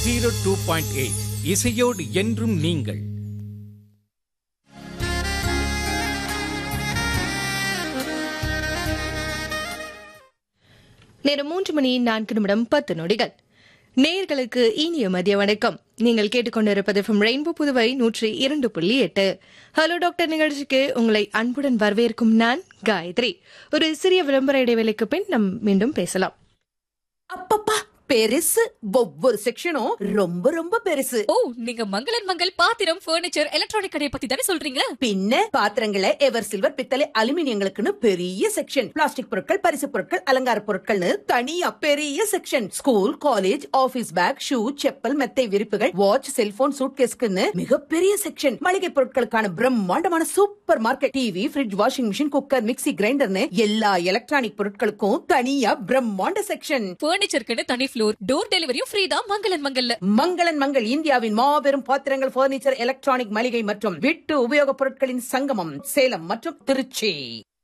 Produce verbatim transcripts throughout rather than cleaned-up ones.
Zero two point eight இசையோடு என்றும் நீங்கள். நேரம் மூன்று மணி நான்கு நிமிடம் பத்து நொடிகள். நேயர்களுக்கு இனிய மதிய வணக்கம். நீங்கள் கேட்டுக்கொண்டிருப்பது ரெயின்போ புதுவை நூற்றி இரண்டு புள்ளி எட்டு. ஹலோ டாக்டர் நிகழ்ச்சிக்கு உங்களை அன்புடன் வரவேற்கும் நான் காயத்ரி. ஒரு சிறிய விளம்பர இடைவேளைக்கு பின் நம் மீண்டும் பேசலாம். அப்பப்பா பெருசு, ஒவ்வொரு செக்ஷனும் ரொம்ப ரொம்ப பெருசு. ஓ, நீங்க மங்களன் மங்கள் பாத்திரம், பர்னிச்சர், எலக்ட்ரானிக் கடையை பத்தி தானே சொல்றீங்க? பின்ன பாத்திரங்களை எவர் சில்வர், பித்தளை, அலுமினியங்களுக்குன்னு பெரிய செக்ஷன், பிளாஸ்டிக் பொருட்கள், பரிசு பொருட்கள், அலங்கார பொருட்கள்னு தனியா பெரிய section, school, college, office back, shoe, chappal, மெத்தை விரிப்புகள், வாட்ச், செல்போன், சூட்கேஸ்க்குன்னு மிகப்பெரிய செக்ஷன், மளிகை பொருட்களுக்கான பிரம்மாண்டமான super market, TV, fridge, washing machine, cooker, mixie, கிரைண்டர்னு எல்லா எலக்ட்ரானிக் பொருட்களுக்கும் தனியா பிரம்மாண்ட செக்ஷன். பர்னிச்சருக்குன்னு தனி ஃப்ளோர், டோர் டெலிவரியும் ஃப்ரீ தான் மங்களன் மங்கல்ல. மங்களன் மங்கள் இந்தியாவின் மாபெரும் பாத்திரங்கள், பர்னிச்சர், எலக்ட்ரானிக், மளிகை மற்றும் வீட்டு உபயோகப் பொருட்களின் சங்கமம், சேலம் மற்றும் திருச்சி.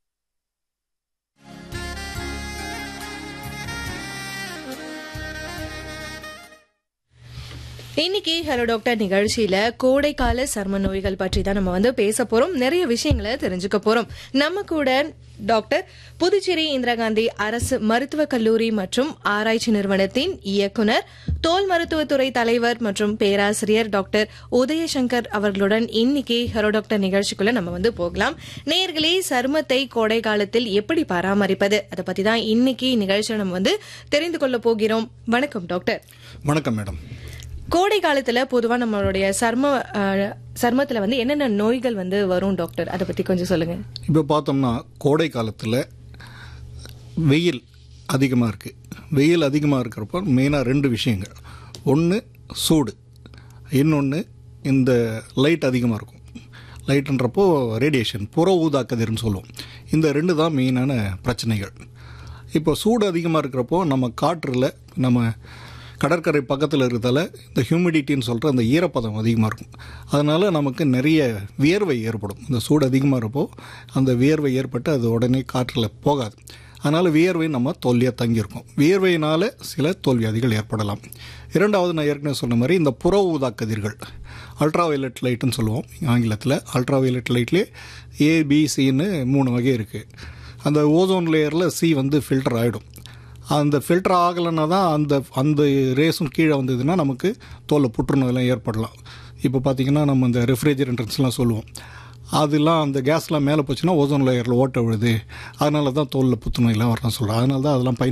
இன்னைக்கு ஹலோ டாக்டர் நிகழ்ச்சியில கோடைக்கால சர்ம நோய்கள் பற்றி தான் நம்ம வந்து பேச போறோம். நிறைய விஷயங்களை தெரிஞ்சுக்க போறோம். நம்ம கூட டாக்டர் புதுச்சேரி இந்திரா காந்தி அரசு மருத்துவக் கல்லூரி மற்றும் ஆராய்ச்சி நிறுவனத்தின் இயக்குனர், தோல் மருத்துவத்துறை தலைவர் மற்றும் பேராசிரியர் டாக்டர் உதயசங்கர் அவர்களுடன் இன்னைக்கு ஹலோ டாக்டர் நிகழ்ச்சிக்குள்ள நம்ம வந்து போகலாம். நேயர்களே, சருமத்தை கோடை காலத்தில் எப்படி பராமரிப்பது, அதை பத்தி தான் இன்னைக்கு நிகழ்ச்சியில நம்ம வந்து தெரிந்து கொள்ள போகிறோம். வணக்கம் டாக்டர். வணக்கம் மேடம். கோடை காலத்துல பொதுவா நம்மளுடைய சர்ம சர்மத்துல வந்து என்னென்ன நோய்கள் வந்து வரும் டாக்டர், அதை பத்தி கொஞ்சம் சொல்லுங்க. இப்போ பார்த்தோம்னா கோடை காலத்தில் வெயில் அதிகமாக இருக்குது. வெயில் அதிகமாக இருக்கிறப்போ மெயினாக ரெண்டு விஷயங்கள். ஒன்று சூடு, இன்னொன்று இந்த லைட் அதிகமாக இருக்கும். லைட்டுன்றப்போ ரேடியேஷன், புற ஊதா கதிர்னு சொல்லுவோம். இந்த ரெண்டு தான் மெயினான பிரச்சனைகள். இப்போ சூடு அதிகமாக இருக்கிறப்போ நம்ம காற்றில், நம்ம கடற்கரை பக்கத்தில் இருக்கிறதால இந்த ஹியூமிடிட்டின்னு சொல்கிற அந்த ஈரப்பதம் அதிகமாக இருக்கும். அதனால் நமக்கு நிறைய வியர்வை ஏற்படும். இந்த சூடு அதிகமாக இருப்போ அந்த வியர்வை ஏற்பட்டு அது உடனே காற்றில் போகாது. அதனால் வியர்வை நம்ம தோல்வியாக தங்கியிருக்கும். வியர்வையினால் சில தோல்வியாதிகள் ஏற்படலாம். இரண்டாவது, நான் ஏற்கனவே சொன்ன மாதிரி இந்த புற ஊதா கதிர்கள், அல்ட்ரா வயலட் லைட்டுன்னு சொல்லுவோம் ஆங்கிலத்தில். அல்ட்ரா வயலட் லைட்லேயே ஏபிசின்னு மூணு வகை இருக்குது. அந்த ஓசோன் லேயரில் சி வந்து ஃபில்டர் ஆகிடும். அந்த ஃபில்டர் ஆகலைன்னா தான் அந்த அந்த ரேஸும் கீழே வந்ததுன்னா நமக்கு தோலில் புற்றுநோயெல்லாம் ஏற்படலாம். இப்போ பார்த்திங்கன்னா நம்ம இந்த ரெஃப்ரிஜரேட்டர்ஸ்லாம் சொல்லுவோம், அதெல்லாம் அந்த கேஸ்லாம் மேலே போச்சுன்னா ஓசோன் லேயரில் ஓட்ட விழுது. அதனால தான் தோலில் புற்றுநோயெல்லாம் வரலாம் சொல்கிறோம். அதனால தான் அதெல்லாம் பயன்